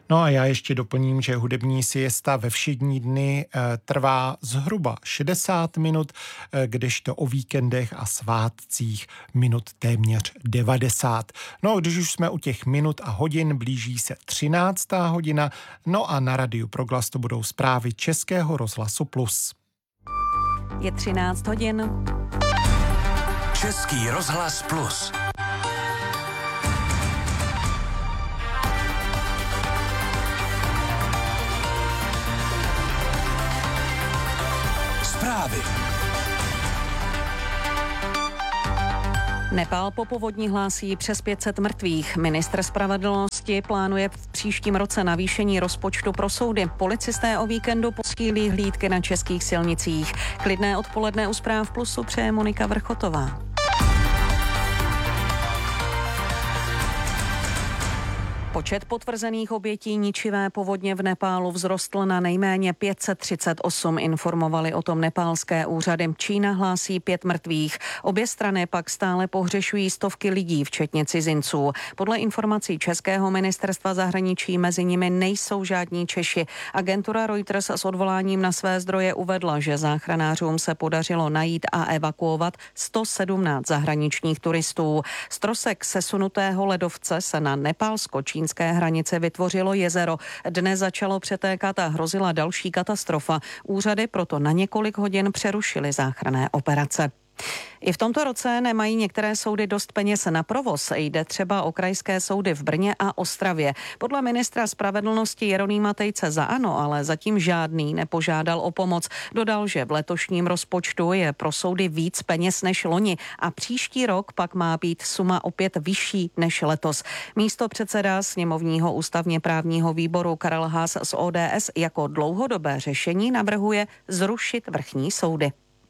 No a já ještě doplním, že hudební siesta ve všední dny trvá zhruba 60 minut, kdežto o víkendech a svátcích minut téměř 90. No a když už jsme u těch minut a hodin, blíží se 13. hodina, no a na Radiu Proglas to budou zprávy Českého rozhlasu Plus. Je 13 hodin. Český rozhlas Plus. Zprávy. Nepál po povodni hlásí přes 500 mrtvých. Ministr spravedlnosti plánuje v příštím roce navýšení rozpočtu pro soudy. Policisté o víkendu posílí hlídky na českých silnicích. Klidné odpoledne u Zpráv Plusu přeje Monika Vrchotová. Počet potvrzených obětí ničivé povodně v Nepálu vzrostl na nejméně 538, informovali o tom nepálské úřady. Čína hlásí 5 mrtvých. Obě strany pak stále pohřešují stovky lidí, včetně cizinců. Podle informací českého ministerstva zahraničí mezi nimi nejsou žádní Češi. Agentura Reuters s odvoláním na své zdroje uvedla, že záchranářům se podařilo najít a evakuovat 117 zahraničních turistů. Z trosek sesunutého ledovce se na nepálsko-čínské hranice vytvořilo jezero. Dnes začalo přetékat a hrozila další katastrofa. Úřady proto na několik hodin přerušily záchranné operace. I v tomto roce nemají některé soudy dost peněz na provoz. Jde třeba o krajské soudy v Brně a Ostravě. Podle ministra spravedlnosti Jeronýma Tejce za ANO ale zatím žádný nepožádal o pomoc. Dodal, že v letošním rozpočtu je pro soudy víc peněz než loni a příští rok pak má být suma opět vyšší než letos. Místopředseda sněmovního ústavně právního výboru Karel Haas z ODS jako dlouhodobé řešení navrhuje zrušit vrchní soudy.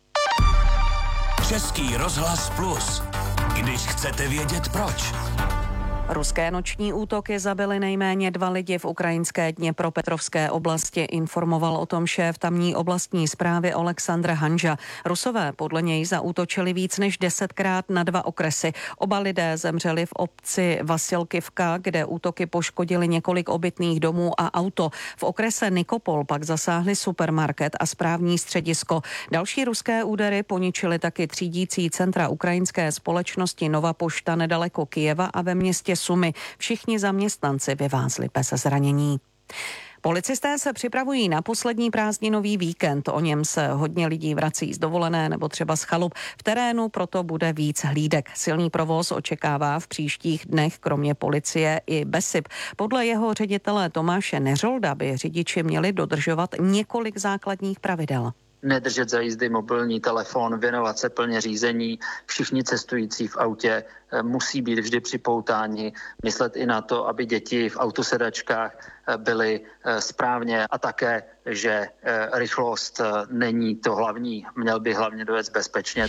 Český rozhlas Plus. Když chcete vědět proč. Ruské noční útoky zabily nejméně 2 lidi v ukrajinské Dněpropetrovské oblasti, informoval o tom šéf tamní oblastní správy Oleksandr Hanža. Rusové podle něj zaútočili víc než 10krát na 2 okresy. Oba lidé zemřeli v obci Vasilkivka, kde útoky poškodily několik obytných domů a auto. V okrese Nikopol pak zasáhli supermarket a správní středisko. Další ruské údery poničily taky třídící centra ukrajinské společnosti Nova Pošta nedaleko Kyjeva a ve městě Sumy. Všichni zaměstnanci vyvázli bez zranění. Policisté se připravují na poslední prázdninový víkend. O něm se hodně lidí vrací z dovolené nebo třeba z chalup. V terénu proto bude víc hlídek. Silný provoz očekává v příštích dnech kromě policie i BESIP. Podle jeho ředitele Tomáše Neřolda by řidiči měli dodržovat několik základních pravidel. Nedržet za jízdy mobilní telefon, věnovat se plně řízení. Všichni cestující v autě musí být vždy připoutáni, myslet i na to, aby děti v autosedačkách byly správně a také, že rychlost není to hlavní. Měl by hlavně dojet bezpečně.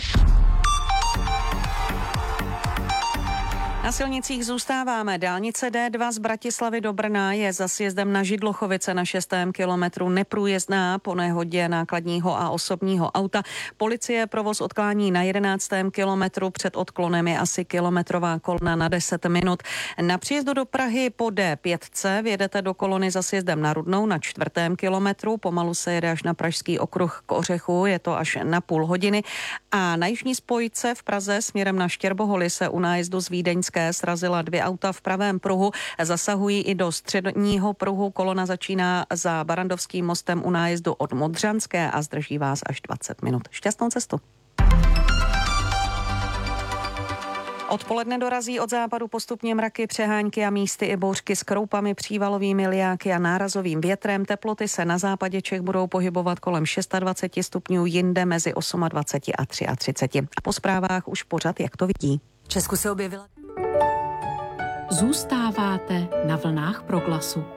Na silnicích zůstáváme. Dálnice D2 z Bratislavy do Brna je za sjezdem na Židlochovice na 6. kilometru neprůjezdná po nehodě nákladního a osobního auta. Policie provoz odklání na 11. kilometru, před odklonem je asi kilometrová kolona na 10 minut. Na příjezdu do Prahy po D5 vjedete do kolony za sjezdem na Rudnou na 4. kilometru, pomalu se jede až na Pražský okruh k Ořechu, je to až na půl hodiny. A na jižní spojce v Praze směrem na Štěrboholy se u nájezdu z Vídeňské srazila 2 auta v pravém pruhu, zasahují i do středního pruhu. Kolona začíná za Barandovským mostem u nájezdu od Modřanské a zdrží vás až 20 minut. Šťastnou cestu. Odpoledne dorazí od západu postupně mraky, přehánky a místy i bouřky s kroupami, přívalovými lijáky a nárazovým větrem. Teploty se na západě Čech budou pohybovat kolem 26 stupňů, jinde mezi 28 a 33. A po zprávách už pořad, jak to vidí. V Česku se objevila. Zůstáváte na vlnách Proglasu.